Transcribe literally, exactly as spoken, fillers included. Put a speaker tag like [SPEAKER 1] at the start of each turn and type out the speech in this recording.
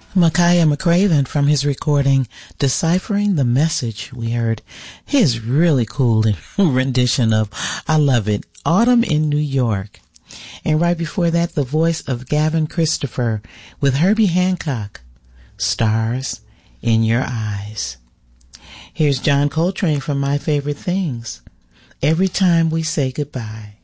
[SPEAKER 1] Micaiah McCraven from his recording Deciphering the Message. We heard his really cool rendition of, I love it, Autumn in New York. And right before that, the voice of Gavin Christopher with Herbie Hancock, Stars in Your Eyes. Here's John Coltrane from My Favorite Things, Every Time We Say Goodbye.